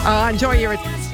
Enjoy your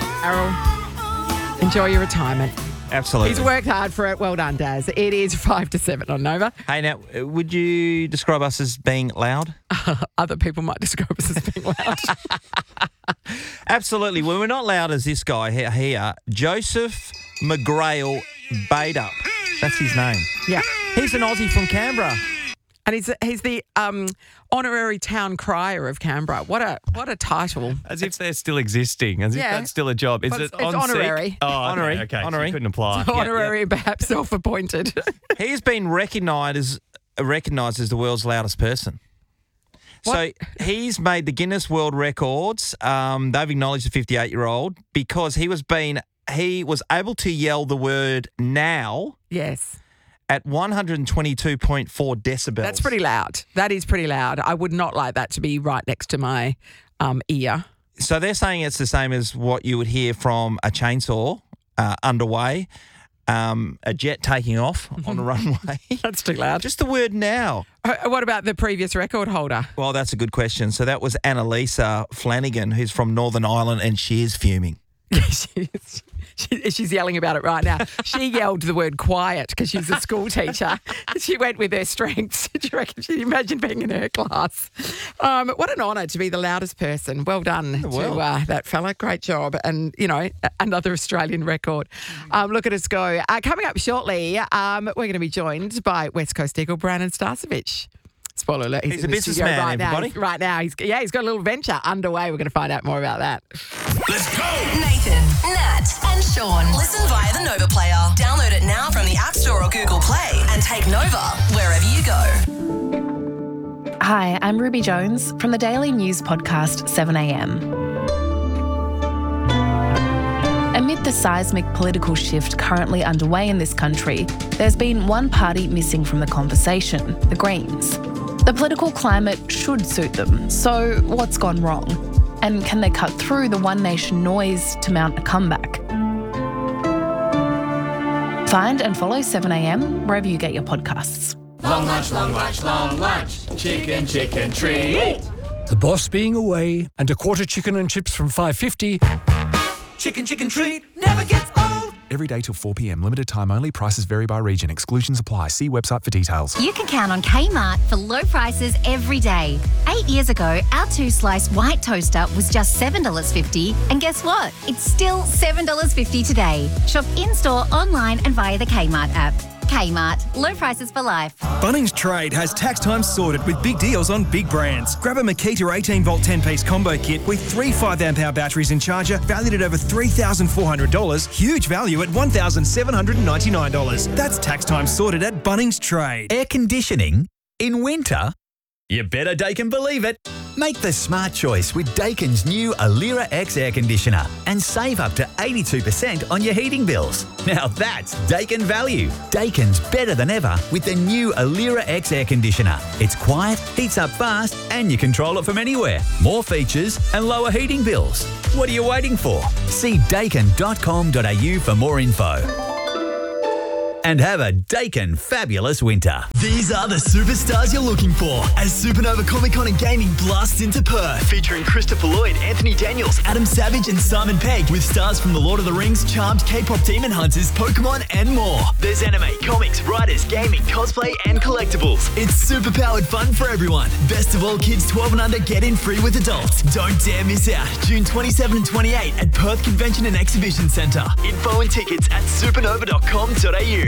retirement. Absolutely. He's worked hard for it. Well done, Daz. It is 5 to 7 on Nova. Hey, now, would you describe us as being loud? Other people might describe us as being loud. Absolutely. Well, we're not loud as this guy here. Joseph McGrail Bader. That's his name. Yeah. He's an Aussie from Canberra. And he's the honorary town crier of Canberra. What a title. As if they're still existing, as if that's still a job. Is But it it's on honorary. sick? Oh, Honorary. Okay. So Honorary. you couldn't apply. Honorary and perhaps self-appointed. He's been recognised as the world's loudest person. What? So he's made the Guinness World Records. They've acknowledged the 58-year-old because he was able to yell the word now Yes. at 122.4 decibels. That's pretty loud. That is pretty loud. I would not like that to be right next to my ear. So they're saying it's the same as what you would hear from a chainsaw underway, a jet taking off on the runway. That's too loud. Just the word now. What about the previous record holder? Well, that's a good question. So that was Annalisa Flanagan, who's from Northern Ireland, and she is fuming. She's yelling about it right now. She yelled the word quiet because she's a school teacher. She went with her strengths. Do you reckon she'd imagine being in her class? What an honour to be the loudest person. Well done to that fella. Great job. And, another Australian record. Look at us go. Coming up shortly, we're going to be joined by West Coast Eagle Brandon Starcevich. Spoiler alert, He's in a the studio businessman, right everybody. now. Right now, he's got a little venture underway. We're going to find out more about that. Let's go! Nathan, Nat, and Sean. Listen via the Nova Player. Download it now from the App Store or Google Play and take Nova wherever you go. Hi, I'm Ruby Jones from the daily news podcast 7am. Amid the seismic political shift currently underway in this country, there's been one party missing from the conversation, the Greens. The political climate should suit them, so what's gone wrong? And can they cut through the One Nation noise to mount a comeback? Find and follow 7am wherever you get your podcasts. Long lunch, long lunch, long lunch. Chicken, chicken treat. The boss being away and a quarter chicken and chips from $5.50. Chicken, chicken treat never gets old. Every day till 4 p.m. Limited time only. Prices vary by region. Exclusions apply. See website for details. You can count on Kmart for low prices every day. 8 years ago, our 2-slice white toaster was just $7.50. And guess what? It's still $7.50 today. Shop in-store, online and via the Kmart app. Kmart. Low prices for life. Bunnings Trade has tax time sorted with big deals on big brands. Grab a Makita 18-volt 10-piece combo kit with 3 5-amp-hour batteries and charger valued at over $3,400. Huge value at $1,799. That's tax time sorted at Bunnings Trade. Air conditioning in winter? You better Daikin believe it. Make the smart choice with Daikin's new Alira X air conditioner and save up to 82% on your heating bills. Now that's Daikin value. Daikin's better than ever with the new Alira X air conditioner. It's quiet, heats up fast, and you control it from anywhere. More features and lower heating bills. What are you waiting for? See daikin.com.au for more info. And have a Daikin fabulous winter. These are the superstars you're looking for as Supernova Comic Con and Gaming blasts into Perth, featuring Christopher Lloyd, Anthony Daniels, Adam Savage and Simon Pegg, with stars from The Lord of the Rings, Charmed, K-pop Demon Hunters, Pokemon and more. There's anime, comics, writers, gaming, cosplay and collectibles. It's super powered fun for everyone. Best of all, kids 12 and under get in free with adults. Don't dare miss out. June 27 and 28 at Perth Convention and Exhibition Centre. Info and tickets at supernova.com.au.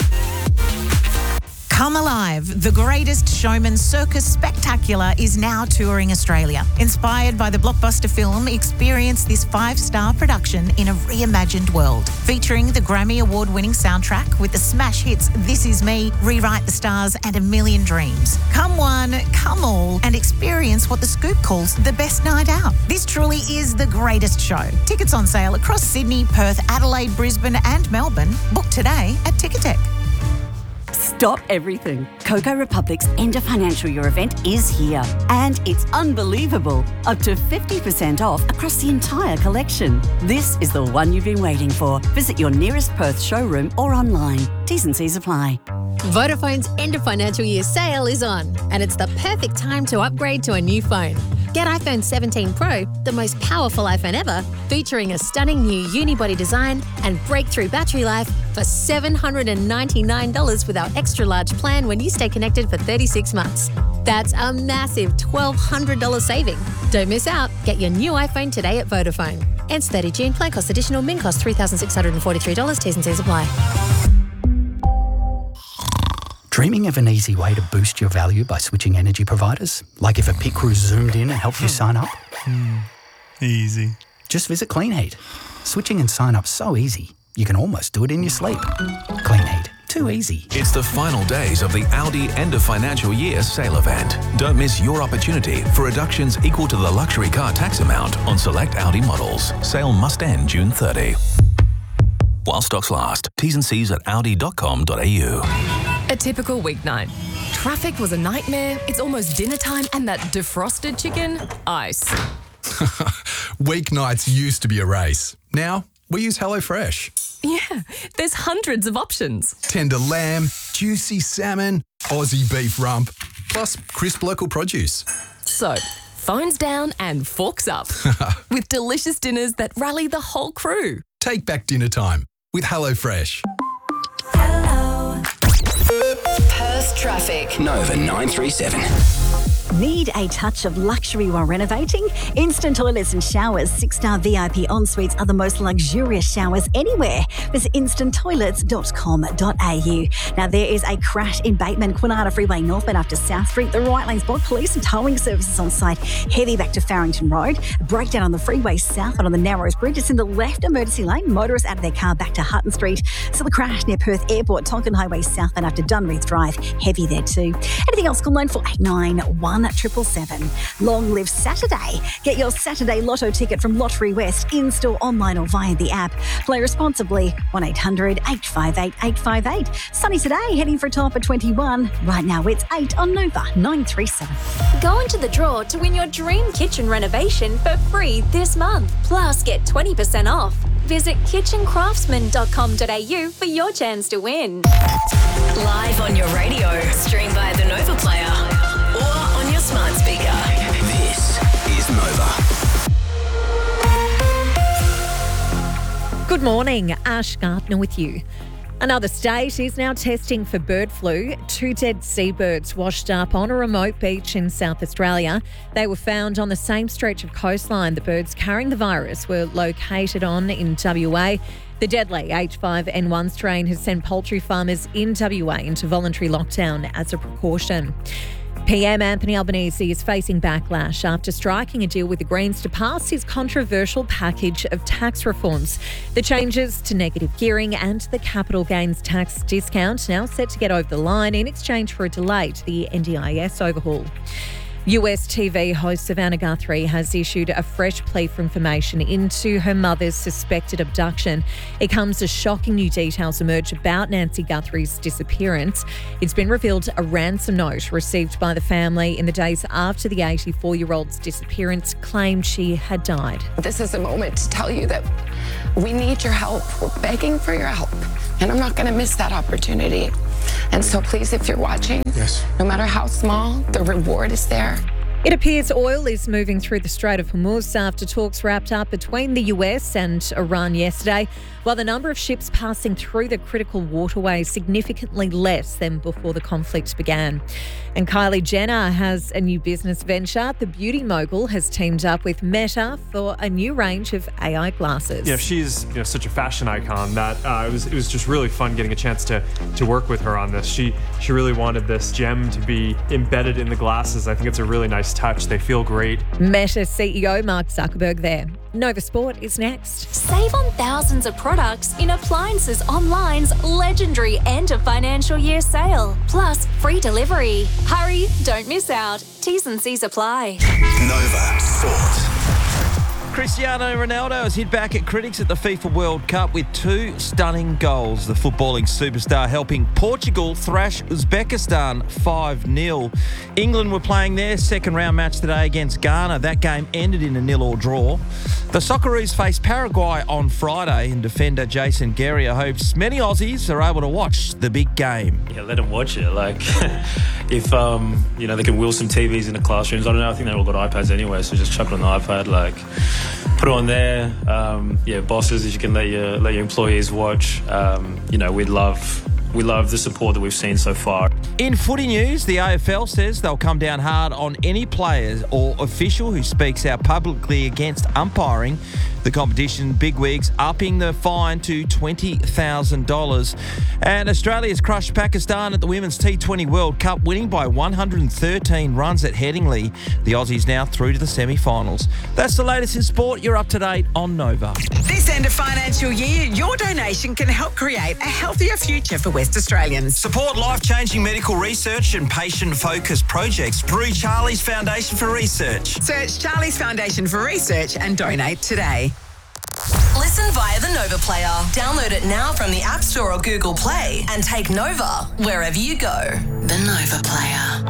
Come Alive, the Greatest Showman Circus Spectacular is now touring Australia. Inspired by the blockbuster film, experience this 5-star production in a reimagined world. Featuring the Grammy Award-winning soundtrack with the smash hits This Is Me, Rewrite the Stars and A Million Dreams. Come one, come all, and experience what The Scoop calls the best night out. This truly is the greatest show. Tickets on sale across Sydney, Perth, Adelaide, Brisbane and Melbourne. Book today at Ticketek. Stop everything. Coco Republic's End of Financial Year event is here. And it's unbelievable. Up to 50% off across the entire collection. This is the one you've been waiting for. Visit your nearest Perth showroom or online. T's and C's apply. Vodafone's End of Financial Year sale is on, and it's the perfect time to upgrade to a new phone. Get iPhone 17 Pro, the most powerful iPhone ever, featuring a stunning new unibody design and breakthrough battery life for $799 with our extra large plan when you stay connected for 36 months. That's a massive $1,200 saving. Don't miss out. Get your new iPhone today at Vodafone. Ends 30 June. Plan cost additional. Min cost $3,643. T's and C's apply. Dreaming of an easy way to boost your value by switching energy providers? Like if a pit crew zoomed in and helped you sign up? Easy. Just visit Clean Heat. Switching and sign up so easy, you can almost do it in your sleep. Clean Heat. Too easy. It's the final days of the Audi end of financial year sale event. Don't miss your opportunity for reductions equal to the luxury car tax amount on select Audi models. Sale must end June 30. While stocks last. T's and C's at audi.com.au. A typical weeknight. Traffic was a nightmare, it's almost dinner time, and that defrosted chicken, ice. Weeknights used to be a race. Now, we use HelloFresh. Yeah, there's hundreds of options. Tender lamb, juicy salmon, Aussie beef rump, plus crisp local produce. So, phones down and forks up. With delicious dinners that rally the whole crew. Take back dinner time with HelloFresh. Perth traffic. Nova 937. Need a touch of luxury while renovating? Instant Toilets and Showers 6-star VIP en-suites are the most luxurious showers anywhere. Visit instanttoilets.com.au. Now, there is a crash in Bateman, Kwinana Freeway northbound after South Street. The right lane's blocked. Police and towing services on site. Heavy back to Farrington Road. A breakdown on the freeway southbound on the Narrows Bridge. It's in the left emergency lane. Motorists out of their car back to Hutton Street. So the crash near Perth Airport, Tonkin Highway southbound after Dunreath Drive. Heavy there too. Anything else? Call 9489 777. Long live Saturday. Get your Saturday lotto ticket from Lottery West, in-store, online or via the app. Play responsibly. 1-800-858-858. Sunny today, heading for a top of 21. Right now it's 8 on Nova 937. Go into the draw to win your dream kitchen renovation for free this month. Plus, get 20% off. Visit kitchencraftsman.com.au for your chance to win. Live on your radio, stream via the Nova Player or on your smart speaker. This is Nova. Good morning, Ash Gardner with you. Another state is now testing for bird flu. 2 dead seabirds washed up on a remote beach in South Australia. They were found on the same stretch of coastline the birds carrying the virus were located on in WA. The deadly H5N1 strain has sent poultry farmers in WA into voluntary lockdown as a precaution. PM Anthony Albanese is facing backlash after striking a deal with the Greens to pass his controversial package of tax reforms. The changes to negative gearing and the capital gains tax discount now set to get over the line in exchange for a delay to the NDIS overhaul. US TV host Savannah Guthrie has issued a fresh plea for information into her mother's suspected abduction. It comes as shocking new details emerge about Nancy Guthrie's disappearance. It's been revealed a ransom note received by the family in the days after the 84-year-old's disappearance claimed she had died. This is a moment to tell you that we need your help. We're begging for your help, and I'm not going to miss that opportunity. And so please, if you're watching, no matter how small, the reward is there. It appears oil is moving through the Strait of Hormuz after talks wrapped up between the US and Iran yesterday, while the number of ships passing through the critical waterway is significantly less than before the conflict began. And Kylie Jenner has a new business venture. The beauty mogul has teamed up with Meta for a new range of AI glasses. Yeah, she's such a fashion icon that it was just really fun getting a chance to work with her on this. She really wanted this gem to be embedded in the glasses. I think it's a really nice touch. They feel great. Meta CEO Mark Zuckerberg there. Nova Sport is next. Save on thousands of products in Appliances Online's legendary end of financial year sale. Plus, free delivery. Hurry, don't miss out. T's and C's apply. Nova Sport. Cristiano Ronaldo has hit back at critics at the FIFA World Cup with 2 stunning goals. The footballing superstar helping Portugal thrash Uzbekistan 5-0. England were playing their second round match today against Ghana. That game ended in a 0-0 draw. The Socceroos face Paraguay on Friday, and defender Jason Guerrier hopes many Aussies are able to watch the big game. Yeah, let them watch it. Like, if they can wheel some TVs in the classrooms. I don't know. I think they've all got iPads anyway, so just chuck it on the iPad. Like, put it on there. Bosses, you can let your employees watch. We love the support that we've seen so far. In footy news, the AFL says they'll come down hard on any player or official who speaks out publicly against umpiring. The competition bigwigs upping the fine to $20,000. And Australia's crushed Pakistan at the Women's T20 World Cup, winning by 113 runs at Headingley. The Aussies now through to the semi-finals. That's the latest in sport. You're up to date on Nova. This end of financial year, your donation can help create a healthier future for West Australians. Support life-changing medical research and patient-focused projects through Charlie's Foundation for Research. Search Charlie's Foundation for Research and donate today. Listen via the Nova Player. Download it now from the App Store or Google Play and take Nova wherever you go. The Nova Player.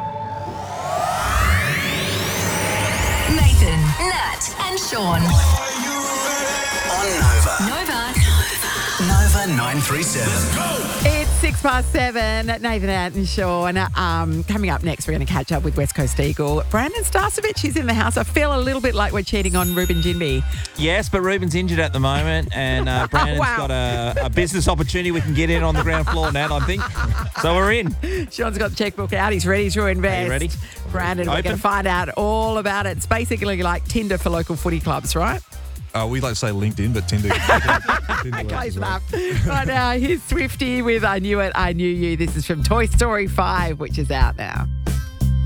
Nathan, Nat and Sean. On Nova. Nova. Nova 937. It's 7:06. Nathan, Nat and Sean. Coming up next, we're going to catch up with West Coast Eagle. Brandon Starcevich is in the house. I feel a little bit like we're cheating on Ruben Jinby. Yes, but Ruben's injured at the moment, and Brandon's got a business opportunity we can get in on the ground floor, Nat, I think. So we're in. Sean's got the checkbook out. He's ready to invest. Are you ready? Brandon, we're going to find out all about it. It's basically like Tinder for local footy clubs, right? We like to say LinkedIn, but Tinder. Close enough. Right now, here's Swifty with I Knew It, I Knew You. This is from Toy Story 5, which is out now.